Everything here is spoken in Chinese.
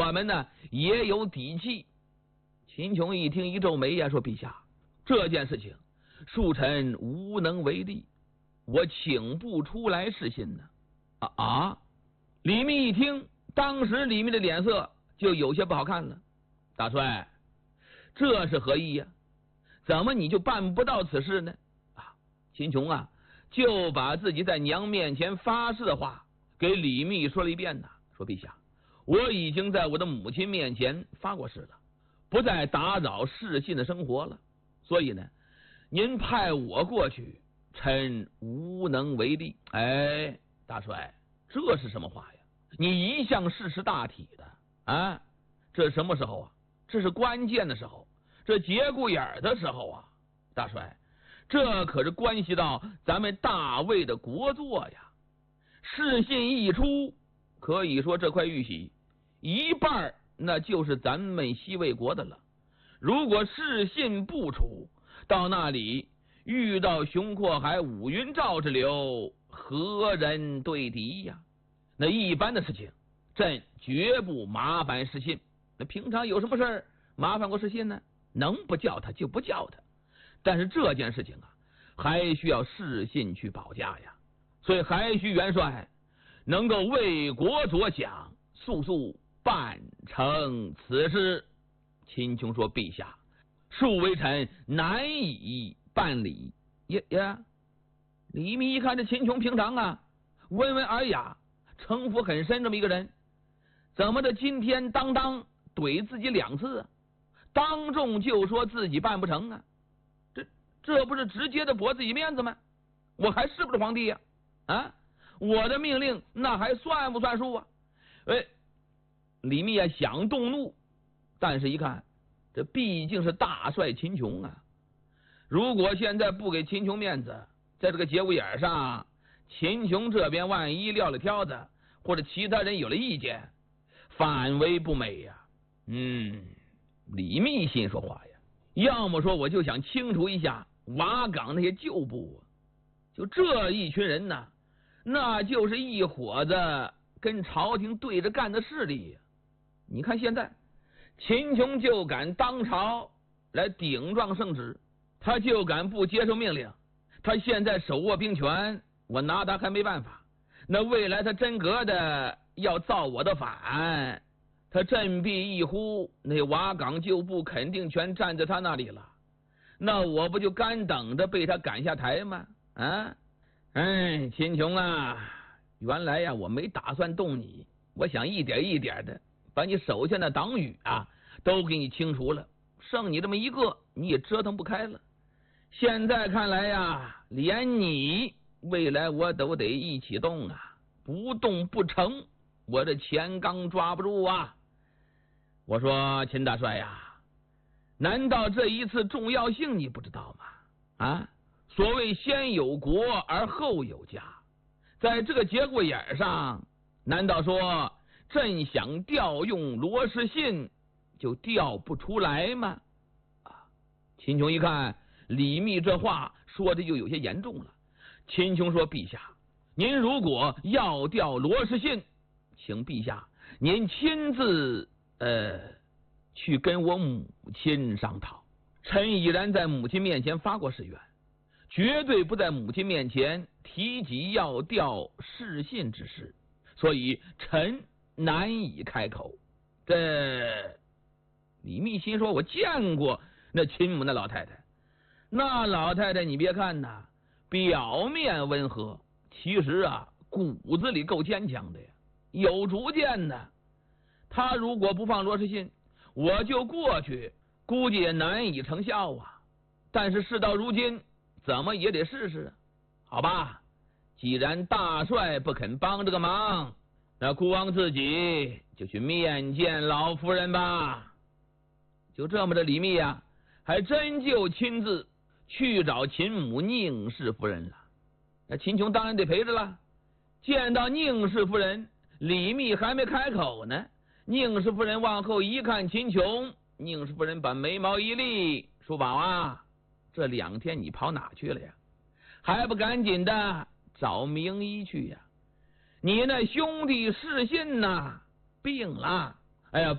我们呢也有底气。秦琼一听一皱眉呀，说：“陛下，这件事情恕臣无能为力，我请不出来示信呢。”李密一听，当时李密的脸色就有些不好看了。大帅，这是何意呀？怎么你就办不到此事呢？秦琼啊，就把自己在娘面前发誓的话给李密说了一遍呢，说：“陛下，我已经在我的母亲面前发过誓了，不再打扰世信的生活了，所以呢，您派我过去，臣无能为力。”大帅，这是什么话呀？你一向事识大体的啊，这什么时候啊？这是关键的时候，这节骨眼的时候啊，大帅，这可是关系到咱们大魏的国祚呀。誓信一出，可以说这块玉玺一半那就是咱们西魏国的了。如果誓信不出，到那里遇到熊阔海、武云赵之流，何人对敌呀？那一般的事情，朕绝不麻烦誓信。那平常有什么事儿麻烦过誓信呢？能不叫他就不叫他。但是这件事情啊，还需要誓信去保驾呀。所以还需元帅能够为国着想，速速办成此事。秦琼说：“陛下，恕微臣难以办理。”李密一看这秦琼平常啊温文尔雅，城府很深这么一个人，怎么的今天当怼自己2次啊？当众就说自己办不成啊？这不是直接的驳自己面子吗？我还是不是皇帝呀？我的命令那还算不算数啊？李密想动怒，但是一看这毕竟是大帅秦琼啊，如果现在不给秦琼面子，在这个节骨眼上，秦琼这边万一撂了挑子，或者其他人有了意见，反为不美呀。李密心说话呀，要么说我就想清除一下瓦岗那些旧部，就这一群人呢，那就是一伙子跟朝廷对着干的势力。你看现在秦琼就敢当朝来顶撞圣旨，他就敢不接受命令，他现在手握兵权，我拿他还没办法。那未来他真格的要造我的反，他振臂一呼，那瓦岗旧部肯定全站在他那里了，那我不就干等着被他赶下台吗？秦琼啊，原来呀我没打算动你，我想一点一点的把你手下的党羽都给你清除了，剩你这么一个你也折腾不开了。现在看来呀，连你未来我都得一起动啊，不动不成，我这钱刚抓不住啊。我说秦大帅呀，难道这一次重要性你不知道吗？所谓先有国而后有家，在这个节骨眼上，难道说朕想调用罗士信就调不出来吗？秦琼一看李密这话说的就有些严重了。秦琼说：“陛下，您如果要调罗士信，请陛下您亲自去跟我母亲商讨。臣已然在母亲面前发过誓愿，绝对不在母亲面前提及要调士信之事，所以臣难以开口。”这李密心说：“我见过那秦母那老太太，那老太太你别看呐，表面温和，其实骨子里够坚强的呀，有主见的。她如果不放罗士信，我就过去，估计也难以成效啊。但是事到如今，怎么也得试试。好吧，既然大帅不肯帮这个忙，那孤王自己就去面见老夫人吧。”就这么着，李密还真就亲自去找秦母宁氏夫人了。那秦琼当然得陪着了。见到宁氏夫人，李密还没开口呢，宁氏夫人往后一看秦琼，宁氏夫人把眉毛一立：“叔宝这2天你跑哪去了呀？还不赶紧的找名医去呀？你那兄弟士信病了。